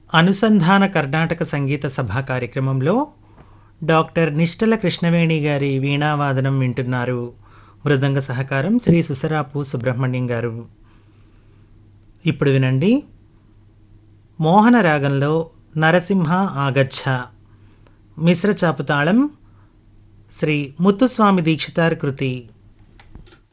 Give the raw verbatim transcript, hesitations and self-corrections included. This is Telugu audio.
అనుసంధాన కర్ణాటక సంగీత సభా కార్యక్రమంలో డాక్టర్ నిష్టల కృష్ణవేణి గారి వీణావాదనం వింటున్నారు. మృదంగ సహకారం శ్రీ సుసరాపు సుబ్రహ్మణ్యం గారు. ఇప్పుడు వినండి, మోహన రాగంలో నరసింహ ఆగచ్చ, మిశ్ర చాపుతాళం శ్రీ ముత్తుస్వామి దీక్షితార్ కృతి.